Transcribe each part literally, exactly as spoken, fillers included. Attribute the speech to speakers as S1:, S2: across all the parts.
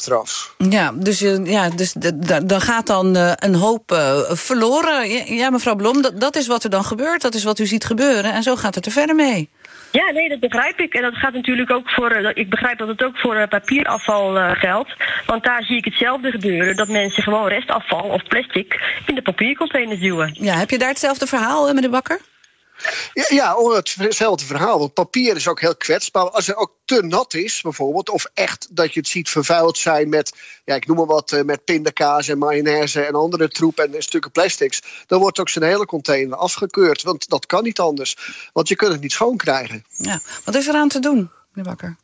S1: achteraf.
S2: Ja, dus, ja, dus dan gaat dan uh, een hoop uh, verloren. Ja, mevrouw Blom, dat, dat is wat er dan gebeurt. Dat is wat u ziet gebeuren. En zo gaat het er verder mee.
S3: Ja, nee, dat begrijp ik. En dat gaat natuurlijk ook voor. Uh, ik begrijp dat het ook voor uh, papierafval uh, geldt. Want daar zie ik hetzelfde gebeuren. Dat mensen gewoon restafval of plastic in de papiercontainers duwen.
S2: Ja, heb je daar hetzelfde verhaal, meneer Bakker?
S1: Ja, ja, hetzelfde verhaal. Want papier is ook heel kwetsbaar. Als het ook te nat is, bijvoorbeeld, of echt dat je het ziet vervuild zijn met, ja, ik noem maar wat, met pindakaas en mayonaise en andere troep en stukken plastics, dan wordt ook zijn hele container afgekeurd. Want dat kan niet anders. Want je kunt het niet schoon krijgen.
S2: Ja, wat is er aan te doen, meneer Bakker?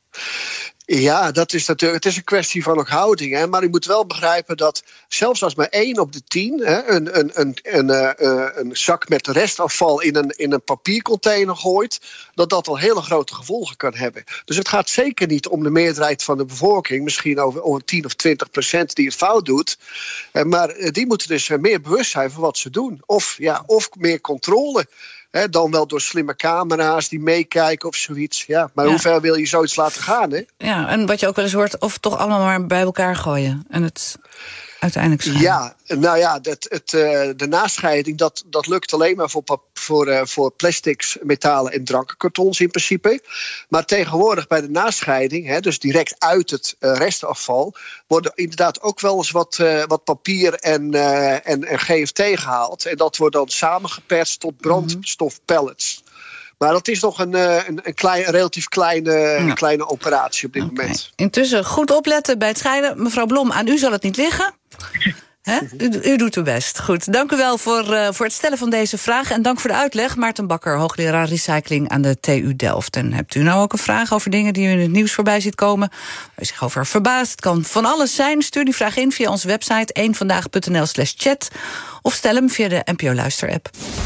S1: Ja, dat is natuurlijk, het is een kwestie van ook houding. Hè? Maar u moet wel begrijpen dat zelfs als maar één op de tien hè, een, een, een, een, uh, een zak met restafval in een, in een papiercontainer gooit, dat dat al hele grote gevolgen kan hebben. Dus het gaat zeker niet om de meerderheid van de bevolking, misschien over, over tien of twintig procent die het fout doet. Uh, maar uh, die moeten dus uh, meer bewust zijn van wat ze doen. Of, ja, of meer controle. He, dan wel door slimme camera's die meekijken of zoiets. Ja, maar ja. Hoe ver wil je zoiets laten gaan? Hè?
S2: Ja, en wat je ook wel eens hoort, of toch allemaal maar bij elkaar gooien. En het uiteindelijk scheiden.
S1: Ja, nou ja, het, het, uh, de nascheiding, dat, dat lukt alleen maar voor, voor, uh, voor plastics, metalen en drankenkartons in principe. Maar tegenwoordig bij de nascheiding, hè, dus direct uit het uh, restafval, worden inderdaad ook wel eens wat, uh, wat papier en, uh, en, en G F T gehaald. En dat wordt dan samengeperst tot brandstofpellets. Maar dat is nog een, een, een, klein, een relatief kleine, ja. kleine operatie op dit okay. moment.
S2: Intussen goed opletten bij het scheiden. Mevrouw Blom, aan u zal het niet liggen. He? U, u doet uw best. Goed, dank u wel voor, uh, voor het stellen van deze vraag. En dank voor de uitleg. Maarten Bakker, hoogleraar recycling aan de T U Delft. En hebt u nou ook een vraag over dingen die u in het nieuws voorbij ziet komen? U zich over verbaast. Het kan van alles zijn. Stuur die vraag in via onze website één vandaag punt n l slash chat. Of stel hem via de N P O Luister-app.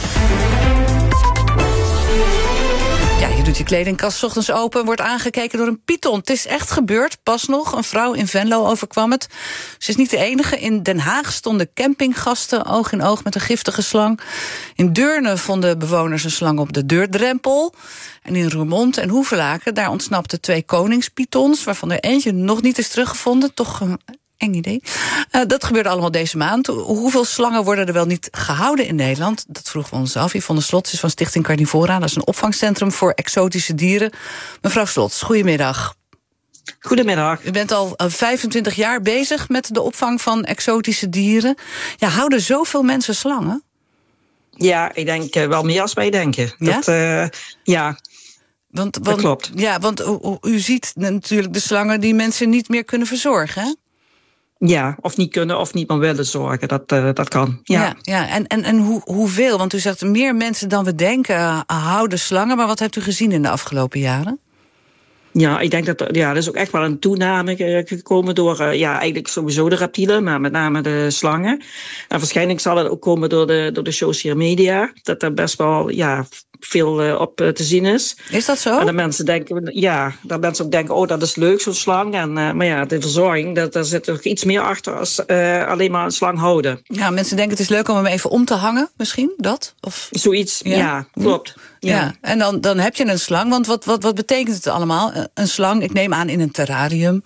S2: Ja, je doet je kledingkast 's ochtends open en wordt aangekeken door een python. Het is echt gebeurd, pas nog. Een vrouw in Venlo overkwam het. Ze is niet de enige. In Den Haag stonden campinggasten oog in oog met een giftige slang. In Deurne vonden bewoners een slang op de deurdrempel. En in Roermond en Hoevelaken, daar ontsnapten twee koningspythons, waarvan er eentje nog niet is teruggevonden. Toch een eng idee. Uh, dat gebeurde allemaal deze maand. Hoeveel slangen worden er wel niet gehouden in Nederland? Dat vroegen we ons af. Yvonne Slots is van Stichting Carnivora. Dat is een opvangcentrum voor exotische dieren. Mevrouw Slots, goedemiddag.
S4: Goedemiddag.
S2: U bent al vijfentwintig jaar bezig met de opvang van exotische dieren. Ja, houden zoveel mensen slangen?
S4: Ja, ik denk uh, wel meer als wij denken.
S2: Ja?
S4: Dat, uh, ja.
S2: Want, want,
S4: dat klopt.
S2: Ja, want u, u ziet natuurlijk de slangen die mensen niet meer kunnen verzorgen, hè?
S4: Ja, of niet kunnen of niet meer willen zorgen. Dat, uh, dat kan. Ja,
S2: ja, ja. En, en, en hoe, hoeveel? Want u zegt meer mensen dan we denken uh, houden slangen. Maar wat hebt u gezien in de afgelopen jaren?
S4: Ja, ik denk dat ja, er is ook echt wel een toename gekomen door uh, ja, eigenlijk sowieso de reptielen, maar met name de slangen. En waarschijnlijk zal het ook komen door de, door de social media. Dat er best wel ja, veel uh, op uh, te zien is.
S2: Is dat zo?
S4: En dat mensen denken, ja, dat mensen ook denken, oh, dat is leuk, zo'n slang. En, uh, maar ja, de verzorging, dat, daar zit er iets meer achter als uh, alleen maar een slang houden.
S2: Ja, mensen denken het is leuk om hem even om te hangen, misschien, dat? Of...
S4: Zoiets, ja, ja klopt.
S2: Ja, ja. En dan, dan heb je een slang, want wat, wat, wat betekent het allemaal? Een slang, ik neem aan in een terrarium.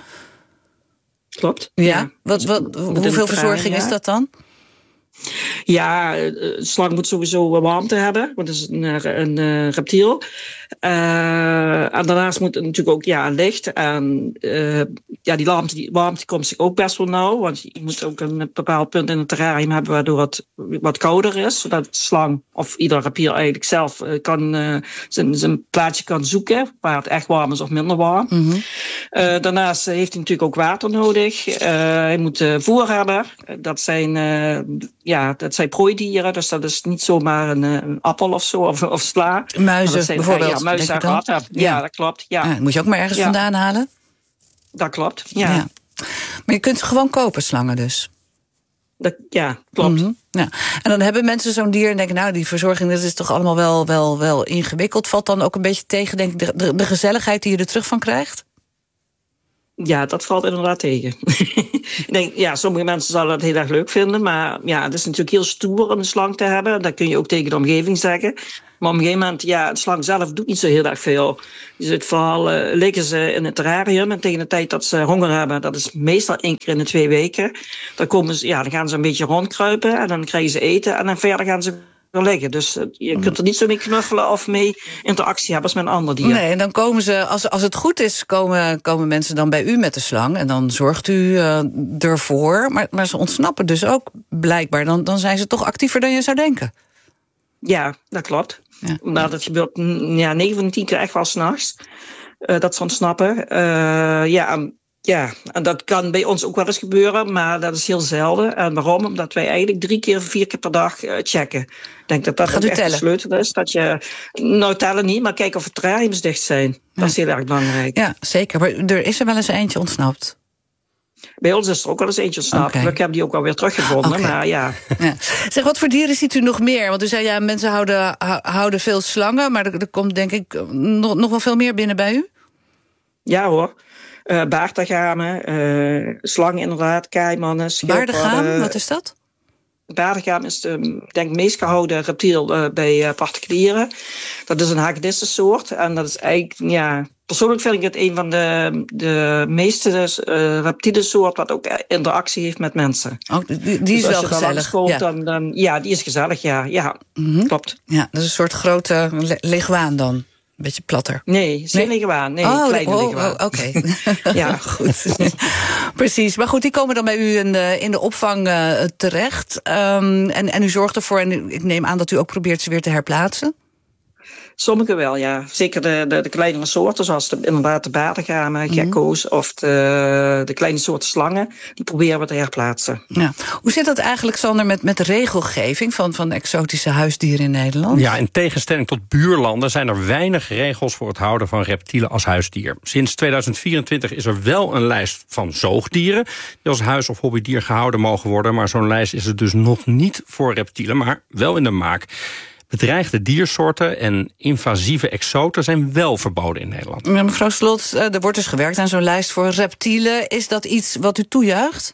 S4: Klopt.
S2: Ja, ja. Wat, wat, hoeveel verzorging ja. is dat dan?
S4: Ja, een slang moet sowieso warmte hebben, want het is een, een, een reptiel. Uh, en daarnaast moet het natuurlijk ook ja, licht. En uh, ja, die warmte, die warmte komt zich ook best wel nauw, want je moet ook een bepaald punt in het terrarium hebben waardoor het wat kouder is, zodat de slang of ieder reptiel eigenlijk zelf uh, kan, uh, zijn, zijn plaatsje kan zoeken waar het echt warm is of minder warm. Mm-hmm. Uh, daarnaast heeft hij natuurlijk ook water nodig. Uh, hij moet uh, voer hebben. Dat zijn, uh, ja, dat zijn prooidieren, dus dat is niet zomaar een, een appel of zo, of, of sla.
S2: Muizen
S4: zijn,
S2: bijvoorbeeld.
S4: Ja, muizen en ratten. Ja. ja, dat klopt. Ja.
S2: Ja, moet je ook maar ergens
S4: ja.
S2: vandaan halen?
S4: Dat klopt, ja.
S2: ja. Maar je kunt ze gewoon kopen, slangen dus?
S4: Dat, ja, klopt.
S2: Mm-hmm. Ja. En dan hebben mensen zo'n dier en denken, nou, die verzorging, dat is toch allemaal wel, wel, wel ingewikkeld. Valt dan ook een beetje tegen, denk ik, de, de, de gezelligheid die je er terug van krijgt?
S4: Ja, dat valt inderdaad tegen. Ik denk, ja, sommige mensen zullen het heel erg leuk vinden. Maar ja, het is natuurlijk heel stoer om een slang te hebben. Dat kun je ook tegen de omgeving zeggen. Maar op een gegeven moment, ja, een slang zelf doet niet zo heel erg veel. Je ziet vooral, uh, liggen ze in het terrarium. En tegen de tijd dat ze honger hebben, dat is meestal één keer in de twee weken. Dan, komen ze, ja, dan gaan ze een beetje rondkruipen. En dan krijgen ze eten. En dan verder gaan ze liggen. Dus uh, je kunt er niet zo mee knuffelen of mee interactie hebben als met een ander dier.
S2: Nee, en dan komen ze, als, als het goed is, komen, komen mensen dan bij u met de slang. En dan zorgt u uh, ervoor. Maar, maar ze ontsnappen dus ook blijkbaar. Dan, dan zijn ze toch actiever dan je zou denken.
S4: Ja, dat klopt. Ja. Maar dat gebeurt ja, negen van de tien keer echt wel 's nachts. Uh, dat ze ontsnappen. Uh, ja, ja, en dat kan bij ons ook wel eens gebeuren, maar dat is heel zelden. En waarom? Omdat wij eigenlijk drie keer, vier keer per dag uh, checken. Ik denk dat dat ook echt de sleutel is. Dat je, nou tellen niet, maar kijken of de terrariums dicht zijn. Ja. Dat is heel erg belangrijk.
S2: Ja, zeker. Maar er is er wel eens eentje ontsnapt.
S4: Bij ons is er ook wel eens eentje ontsnapt. Okay. Ik heb die ook alweer teruggevonden, okay. maar ja.
S2: ja. Zeg, wat voor dieren ziet u nog meer? Want u zei, ja, mensen houden, houden veel slangen, maar er, er komt denk ik nog, nog wel veel meer binnen bij u?
S4: Ja hoor. Uh, baardigamen, uh, slangen inderdaad, keimannen, schildpadden.
S2: Baardigaam, wat is dat?
S4: Baardigaam is de denk, meest gehouden reptiel uh, bij uh, particulieren. Dat is een hagedissensoort en dat is eigenlijk, ja, persoonlijk vind ik het een van de, de meeste uh, reptielensoort wat ook interactie heeft met mensen.
S2: Oh, die, die is dus wel gezellig.
S4: Komt,
S2: ja.
S4: Dan, dan, ja, die is gezellig, ja, ja mm-hmm. klopt.
S2: Ja, dat is een soort grote le- leguaan dan. Een beetje platter.
S4: Nee, geen nee? leguaan. Nee,
S2: oh,
S4: kleine
S2: oh,
S4: leguaan.
S2: Oh, oké. Okay. ja, goed. Precies. Maar goed, die komen dan bij u in de, in de opvang uh, terecht. Um, en, en u zorgt ervoor, en ik neem aan dat u ook probeert ze weer te herplaatsen?
S4: Sommige wel, ja. Zeker de, de, de kleinere soorten, zoals de, inderdaad de baardigamen, mm-hmm. gekko's of de, de kleine soorten slangen, die proberen we te herplaatsen.
S2: Ja. Hoe zit dat eigenlijk, Sander, met, met de regelgeving van, van exotische huisdieren in Nederland?
S5: Ja, in tegenstelling tot buurlanden zijn er weinig regels voor het houden van reptielen als huisdier. Sinds tweeduizend vierentwintig is er wel een lijst van zoogdieren die als huis- of hobbydier gehouden mogen worden, maar zo'n lijst is er dus nog niet voor reptielen, maar wel in de maak. Bedreigde diersoorten en invasieve exoten zijn wel verboden in Nederland.
S2: Ja, mevrouw Slot, er wordt dus gewerkt aan zo'n lijst voor reptielen. Is dat iets wat u toejuicht?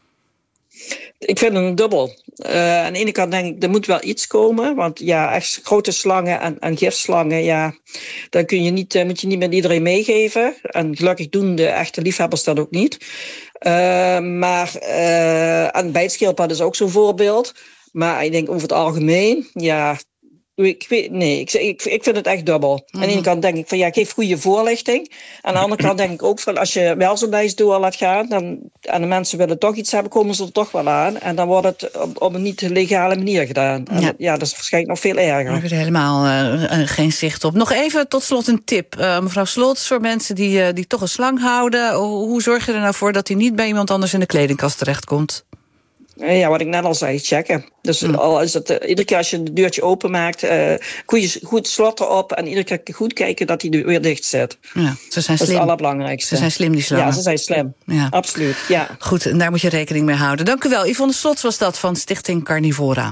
S4: Ik vind het dubbel. Uh, aan de ene kant denk ik, er moet wel iets komen. Want ja, echt grote slangen en, en gifslangen, ja, dan kun je niet, uh, moet je niet met iedereen meegeven. En gelukkig doen de echte liefhebbers dat ook niet. Uh, maar uh, en bijtschildpad is ook zo'n voorbeeld. Maar ik denk over het algemeen, ja, ik weet, nee, ik, ik, ik vind het echt dubbel. Mm-hmm. Aan de ene kant denk ik van, ja, geef goede voorlichting. Aan de andere kant denk ik ook van, als je wel zo'n lijst door laat gaan, dan, en de mensen willen toch iets hebben, komen ze er toch wel aan. En dan wordt het op, op een niet legale manier gedaan. En ja. ja, dat is waarschijnlijk nog veel erger.
S2: Daar heb je er helemaal uh, geen zicht op. Nog even tot slot een tip. Uh, mevrouw Slot, voor mensen die, uh, die toch een slang houden, hoe, hoe zorg je er nou voor dat hij niet bij iemand anders in de kledingkast terechtkomt?
S4: Ja, wat ik net al zei, checken. Dus mm. al is het, uh, iedere keer als je een deurtje openmaakt, uh, goed, goed slot erop en iedere keer goed kijken dat hij weer dicht zit.
S2: Ja, ze zijn slim.
S4: Dat is het allerbelangrijkste.
S2: Ze zijn slim, die slangen.
S4: Ja, ze zijn slim. Ja. Absoluut, ja.
S2: Goed, en daar moet je rekening mee houden. Dank u wel. Yvonne Slots was dat van Stichting Carnivora.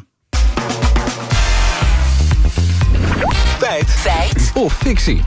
S6: Feit. Feit. Of fictie.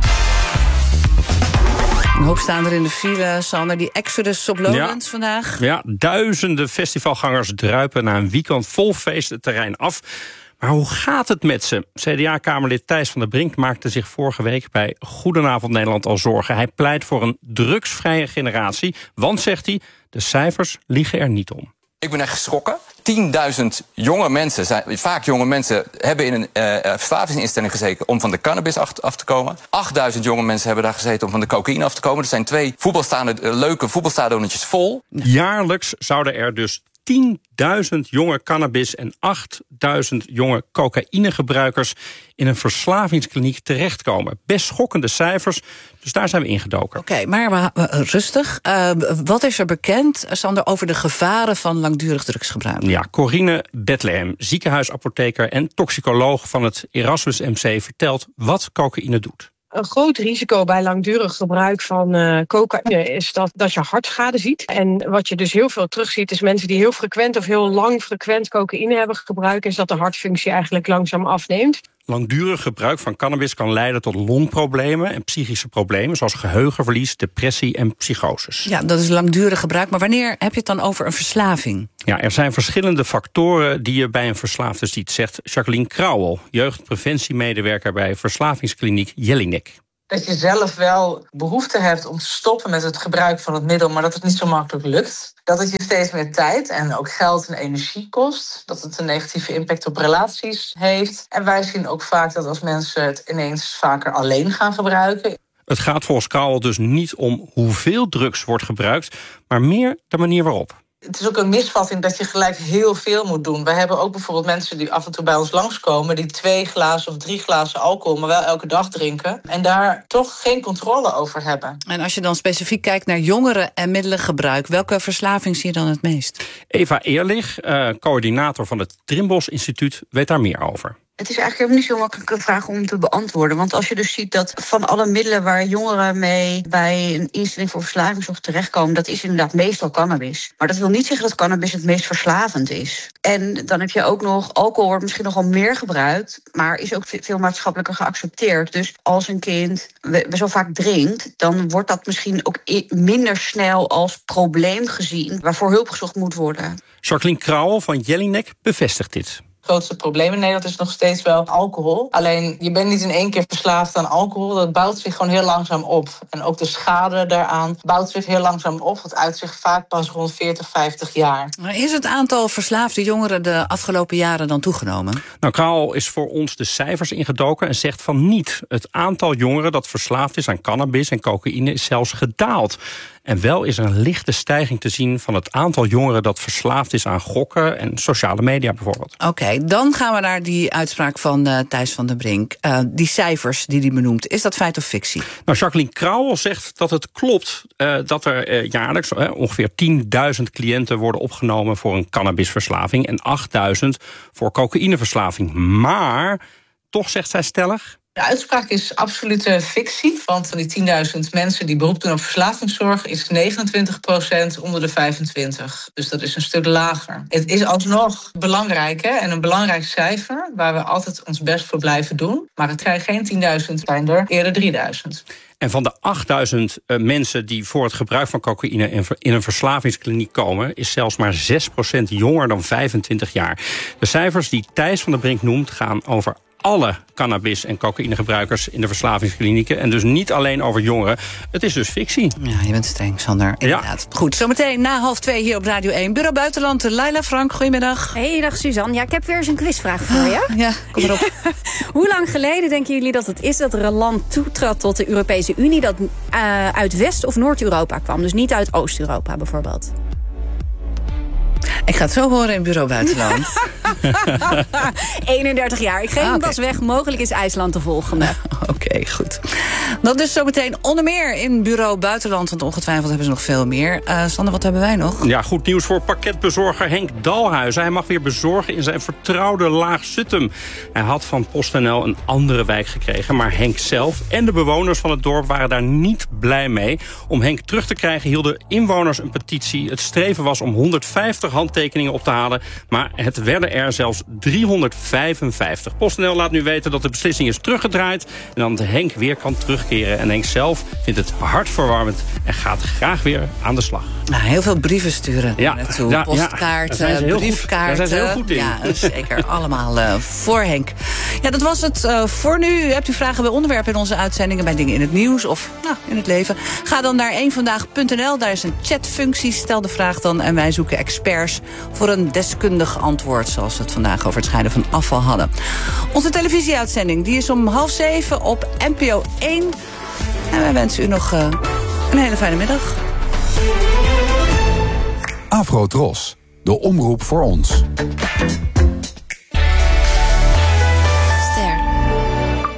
S2: Een hoop staan er in de file, Sander. Die Exodus op Lowlands ja. vandaag.
S5: Ja, duizenden festivalgangers druipen na een weekend vol feest het terrein af. Maar hoe gaat het met ze? C D A-kamerlid Thijs van der Brink maakte zich vorige week bij Goedenavond Nederland al zorgen. Hij pleit voor een drugsvrije generatie. Want, zegt hij, de cijfers liegen er niet om.
S7: Ik ben echt geschrokken. tienduizend jonge mensen, zijn, vaak jonge mensen, hebben in een uh, verslavingsinstelling gezeten om van de cannabis af, af te komen. achtduizend jonge mensen hebben daar gezeten om van de cocaïne af te komen. Er zijn twee voetbalstaande, uh, leuke voetbalstadionnetjes vol.
S5: Jaarlijks zouden er dus tienduizend jonge cannabis- en achtduizend jonge cocaïnegebruikers in een verslavingskliniek terechtkomen. Best schokkende cijfers, dus daar zijn we ingedoken.
S2: Oké, okay, maar uh, rustig. Uh, wat is er bekend, Sander, over de gevaren van langdurig drugsgebruik?
S5: Ja, Corine Bethlehem, ziekenhuisapotheker en toxicoloog van het Erasmus M C, vertelt wat cocaïne doet.
S8: Een groot risico bij langdurig gebruik van uh, cocaïne is dat, dat je hartschade ziet. En wat je dus heel veel terugziet is mensen die heel frequent of heel lang frequent cocaïne hebben gebruikt, is dat de hartfunctie eigenlijk langzaam afneemt.
S5: Langdurig gebruik van cannabis kan leiden tot longproblemen en psychische problemen, zoals geheugenverlies, depressie en psychoses.
S2: Ja, dat is langdurig gebruik. Maar wanneer heb je het dan over een verslaving?
S5: Ja, er zijn verschillende factoren die je bij een verslaafde ziet, zegt Jacqueline Krauwel, jeugdpreventiemedewerker bij verslavingskliniek Jelinek.
S9: Dat je zelf wel behoefte hebt om te stoppen met het gebruik van het middel, maar dat het niet zo makkelijk lukt. Dat het je steeds meer tijd en ook geld en energie kost. Dat het een negatieve impact op relaties heeft. En wij zien ook vaak dat als mensen het ineens vaker alleen gaan gebruiken.
S5: Het gaat volgens Krauwel dus niet om hoeveel drugs wordt gebruikt, maar meer de manier waarop.
S9: Het is ook een misvatting dat je gelijk heel veel moet doen. We hebben ook bijvoorbeeld mensen die af en toe bij ons langskomen, die twee glazen of drie glazen alcohol, maar wel elke dag drinken. En daar toch geen controle over hebben.
S2: En als je dan specifiek kijkt naar jongeren en middelengebruik, welke verslaving zie je dan het meest?
S5: Eva Eerlich, uh, coördinator van het Trimbos Instituut, weet daar meer over.
S10: Het is eigenlijk helemaal niet zo makkelijke vraag om te beantwoorden. Want als je dus ziet dat van alle middelen waar jongeren mee bij een instelling voor verslavingszorg terechtkomen, dat is inderdaad meestal cannabis. Maar dat wil niet zeggen dat cannabis het meest verslavend is. En dan heb je ook nog, alcohol wordt misschien nogal meer gebruikt, maar is ook veel maatschappelijker geaccepteerd. Dus als een kind zo vaak drinkt, dan wordt dat misschien ook minder snel als probleem gezien waarvoor hulp gezocht moet worden.
S5: Jacqueline Krauwel van Jelinek bevestigt dit.
S9: Het grootste probleem in Nederland is nog steeds wel alcohol. Alleen, je bent niet in één keer verslaafd aan alcohol. Dat bouwt zich gewoon heel langzaam op. En ook de schade daaraan bouwt zich heel langzaam op. Dat uit zich vaak pas rond veertig, vijftig jaar.
S2: Maar is het aantal verslaafde jongeren de afgelopen jaren dan toegenomen?
S5: Nou, Krauwel is voor ons de cijfers ingedoken en zegt van niet. Het aantal jongeren dat verslaafd is aan cannabis en cocaïne is zelfs gedaald. En wel is er een lichte stijging te zien van het aantal jongeren dat verslaafd is aan gokken en sociale media bijvoorbeeld.
S2: Oké, okay, dan gaan we naar die uitspraak van uh, Thijs van den Brink. Uh, die cijfers die hij benoemt, is dat feit of fictie?
S5: Nou, Jacqueline Krauwel zegt dat het klopt uh, dat er uh, jaarlijks uh, ongeveer tienduizend cliënten worden opgenomen voor een cannabisverslaving en achtduizend voor cocaïneverslaving. Maar toch zegt zij stellig,
S9: de uitspraak is absolute fictie. Want van die tienduizend mensen die beroep doen op verslavingszorg is negenentwintig procent onder de vijfentwintig. Dus dat is een stuk lager. Het is alsnog belangrijk, hè? En een belangrijk cijfer waar we altijd ons best voor blijven doen. Maar het zijn geen tienduizend, zijn er eerder drieduizend.
S5: En van de achtduizend uh, mensen die voor het gebruik van cocaïne in, in een verslavingskliniek komen, is zelfs maar zes procent jonger dan vijfentwintig jaar. De cijfers die Thijs van den Brink noemt gaan over alle cannabis- en cocaïnegebruikers in de verslavingsklinieken. En dus niet alleen over jongeren. Het is dus fictie.
S2: Ja, je bent streng, Sander. Inderdaad. Ja. Goed, zometeen na half twee hier op Radio één. Bureau Buitenland, Laila Frank, goedemiddag.
S11: Hey, dag Suzanne. Ja, ik heb weer eens een quizvraag voor je.
S2: Ah, ja, kom maar op.
S11: Hoe lang geleden denken jullie dat het is dat er een land toetrad tot de Europese Unie dat uh, uit West- of Noord-Europa kwam? Dus niet uit Oost-Europa bijvoorbeeld.
S2: Ik ga het zo horen in Bureau Buitenland.
S11: eenendertig jaar. Ik geef
S2: ah,
S11: hem
S2: okay.
S11: pas weg. Mogelijk is IJsland de volgende.
S2: Oké, okay, goed. Dat dus zometeen onder meer in Bureau Buitenland. Want ongetwijfeld hebben ze nog veel meer. Uh, Sander, wat hebben wij nog?
S5: Ja, goed nieuws voor pakketbezorger Henk Dalhuizen. Hij mag weer bezorgen in zijn vertrouwde Laag Zuttem. Hij had van PostNL een andere wijk gekregen. Maar Henk zelf en de bewoners van het dorp waren daar niet blij mee. Om Henk terug te krijgen hielden inwoners een petitie. Het streven was om honderdvijftig handtekeningen op te halen. Maar het werden er zelfs driehonderdvijfenvijftig. PostNL laat nu weten dat de beslissing is teruggedraaid. En dat Henk weer kan terugkeren. En Henk zelf vindt het hartverwarmend en gaat graag weer aan de slag.
S2: Nou, heel veel brieven sturen
S5: ja,
S2: naartoe.
S5: Ja,
S2: Postkaarten,
S5: ja,
S2: briefkaarten.
S5: Daar zijn ze heel goed in.
S2: Ja, zeker. Allemaal uh, voor Henk. Ja, dat was het uh, voor nu. Hebt u vragen bij onderwerpen in onze uitzendingen, bij dingen in het nieuws of nou, in het leven? Ga dan naar eenvandaag punt n l. Daar is een chatfunctie. Stel de vraag dan en wij zoeken experts voor een deskundig antwoord, zoals we het vandaag over het scheiden van afval hadden. Onze televisieuitzending die is om half zeven op N P O één. En wij wensen u nog uh, een hele fijne middag.
S6: Afro Tros, de omroep voor ons.